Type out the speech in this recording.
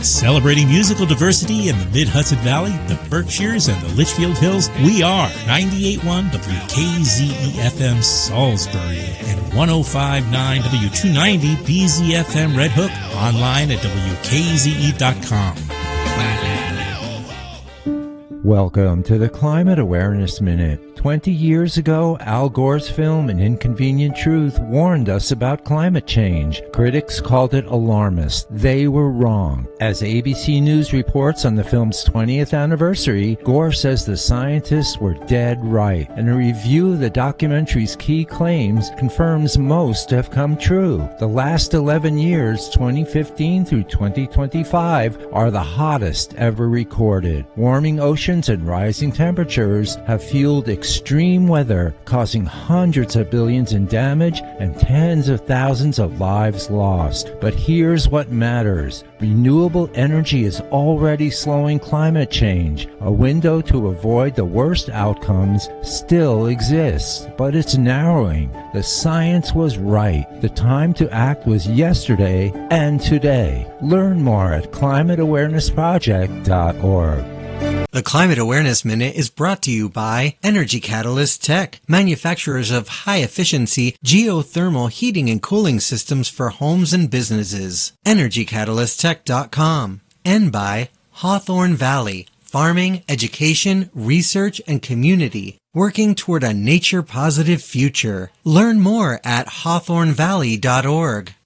Celebrating musical diversity in the Mid-Hudson Valley, the Berkshires, and the Litchfield Hills, we are 98.1 WKZE-FM Salisbury and 105.9 W290 BZFM Red Hook, online at WKZE.com. Welcome to the Climate Awareness Minute. 20 years ago, Al Gore's film An Inconvenient Truth warned us about climate change. Critics called it alarmist. They were wrong. As ABC News reports on the film's 20th anniversary, Gore says the scientists were dead right, and a review of the documentary's key claims confirms most have come true. The last 11 years, 2015 through 2025, are the hottest ever recorded. Warming oceans and rising temperatures have fueled extreme weather, causing hundreds of billions in damage and tens of thousands of lives lost. But here's what matters. Renewable energy is already slowing climate change. A window to avoid the worst outcomes still exists, but it's narrowing. The science was right. The time to act was yesterday and today. Learn more at climateawarenessproject.org. The Climate Awareness Minute is brought to you by Energy Catalyst Tech, manufacturers of high-efficiency geothermal heating and cooling systems for homes and businesses. EnergyCatalystTech.com. And by Hawthorne Valley, farming, education, research, and community, working toward a nature-positive future. Learn more at hawthornevalley.org.